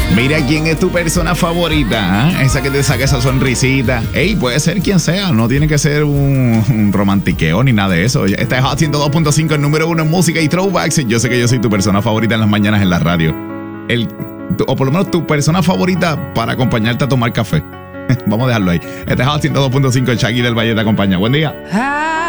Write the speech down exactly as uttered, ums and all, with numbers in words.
Mira quién es tu persona favorita, ¿eh? Esa que te saca esa sonrisita. Ey, puede ser quien sea, no tiene que ser un, un romantiqueo ni nada de eso. Este es Hot ciento dos punto cinco, el número uno en música y throwbacks. Yo sé que yo soy tu persona favorita en las mañanas en la radio. El, o por lo menos tu persona favorita para acompañarte a tomar café. Vamos a dejarlo ahí. Este es Hot ciento dos punto cinco, el Shaggy del Valle te acompaña. Buen día.